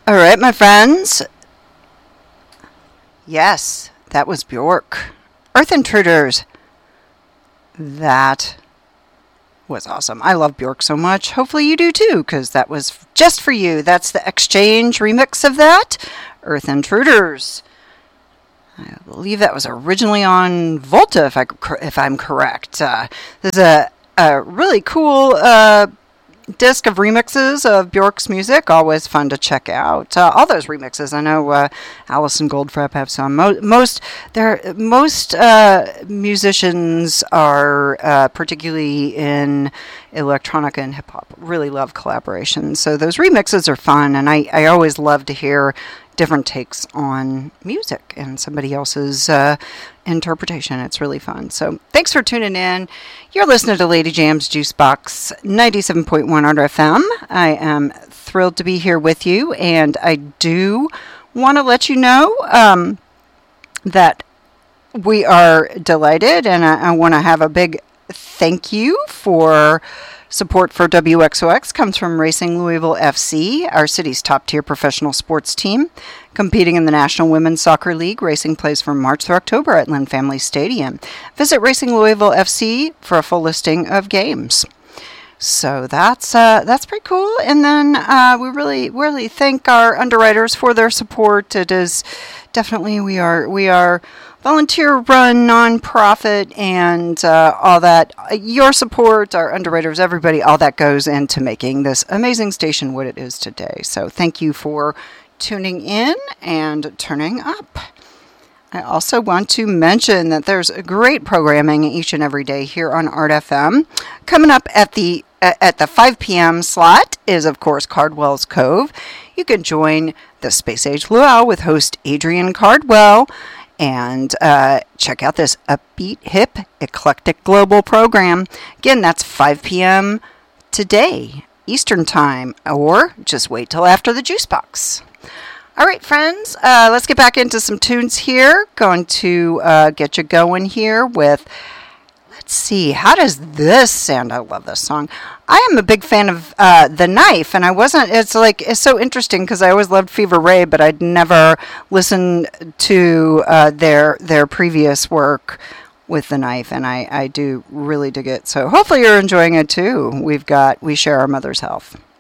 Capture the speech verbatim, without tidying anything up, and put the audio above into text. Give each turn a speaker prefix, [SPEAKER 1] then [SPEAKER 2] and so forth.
[SPEAKER 1] All right, my friends. Yes, that was Bjork. Earth Intruders. That was awesome. I love Bjork so much. Hopefully you do too, because that was just for you. That's the Exchange remix of that. Earth Intruders. I believe that was originally on Volta, if, I, if I'm correct. Uh, there's a, a really cool uh, disc of remixes of Bjork's music. Always fun to check out. Uh, all those remixes. I know uh, Alison Goldfrapp have some. Mo- most there, most uh, musicians are, uh, particularly in electronica and hip hop, really love collaborations. So those remixes are fun, and I, I always love to hear different takes on music and somebody else's uh, interpretation. It's really fun. So thanks for tuning in. You're listening to Lady Jam's Juicebox ninety-seven point one Art F M. I am thrilled to be here with you, and I do want to let you know um, that we are delighted, and I, I want to have a big thank you for support for W X O X comes from Racing Louisville F C, our city's top-tier professional sports team. Competing in the National Women's Soccer League, Racing plays from March through October at Lynn Family Stadium. Visit Racing Louisville F C for a full listing of games. So that's uh, that's pretty cool. And then uh, we really really thank our underwriters for their support. It is definitely we are we are volunteer-run nonprofit, and uh, all that. Your support, our underwriters, everybody, all that goes into making this amazing station what it is today. So thank you for tuning in and turning up. I also want to mention that there's great programming each and every day here on Art F M. Coming up at the at the five p.m. slot is, of course, Cardwell's Cove. You can join the Space Age Luau with host Adrian Cardwell and uh, check out this upbeat, hip, eclectic global program. Again, that's five p.m. today, Eastern Time, or just wait till after the Juice Box. All right, friends, uh, let's get back into some tunes here. Going to uh, get you going here with, let's see, how does this sound? I love this song. I am a big fan of uh, The Knife, and I wasn't, it's like, it's so interesting because I always loved Fever Ray, but I'd never listened to uh, their their previous work with The Knife, and I, I do really dig it. So hopefully you're enjoying it too. We've got We Share Our Mother's Health.